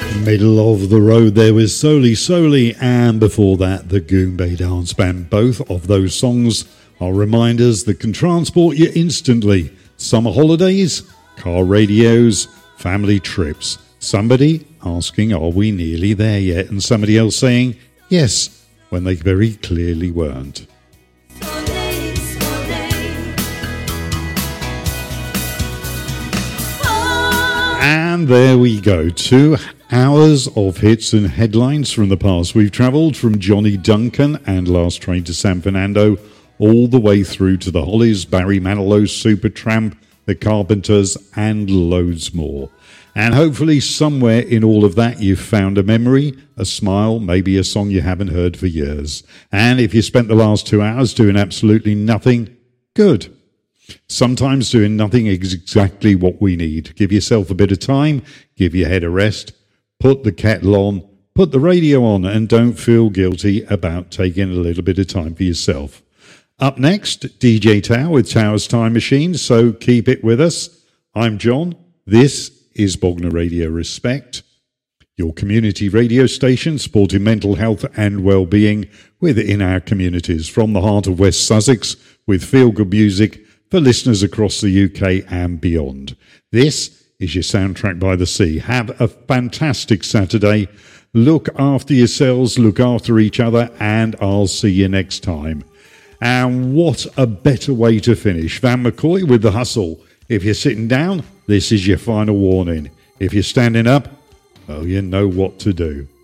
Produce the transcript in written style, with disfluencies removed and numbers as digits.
Middle of the road there with Soli Soli, and before that the Goombay Dance Band. Both of those songs are reminders that can transport you instantly. Summer holidays, car radios, family trips. Somebody asking, are we nearly there yet? And somebody else saying, yes, when they very clearly weren't. And there we go, 2 hours of hits and headlines from the past. We've travelled from Johnny Duncan and Last Train to San Fernando all the way through to the Hollies, Barry Manilow's Supertramp, the Carpenters, and loads more. And hopefully somewhere in all of that you've found a memory, a smile, maybe a song you haven't heard for years. And if you spent the last 2 hours doing absolutely nothing, good. Sometimes doing nothing is exactly what we need. Give yourself a bit of time, give your head a rest, put the kettle on, put the radio on, and don't feel guilty about taking a little bit of time for yourself. Up next, DJ Tao with Tao's Time Machine, so keep it with us. I'm John. This is Bognor Radio Respect, your community radio station supporting mental health and well-being within our communities, from the heart of West Sussex with feel-good music for listeners across the UK and beyond. This is your Soundtrack by the Sea. Have a fantastic Saturday. Look after yourselves, look after each other, and I'll see you next time. And what a better way to finish. Van McCoy with The Hustle. If you're sitting down, this is your final warning. If you're standing up, well, you know what to do.